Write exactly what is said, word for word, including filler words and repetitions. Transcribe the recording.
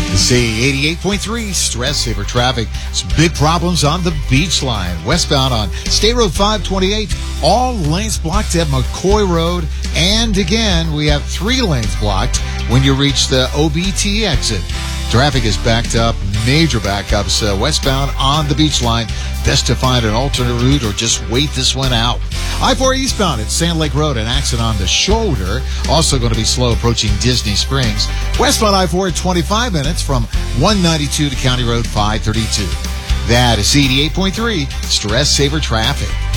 See eighty-eight point three Stress Saver Traffic. Some big problems on the Beach Line. Westbound on State Road five twenty-eight. All lanes blocked at McCoy Road. And again, we have three lanes blocked when you reach the O B T exit. Traffic is backed up. Major backups uh, westbound on the Beach Line. Best to find an alternate route or just wait this one out. I four eastbound at Sand Lake Road, an accident on the shoulder. Also going to be slow approaching Disney Springs. Westbound I four at twenty-five minutes from one ninety-two to County Road five thirty-two. That is eighty-eight point three Stress Saver Traffic.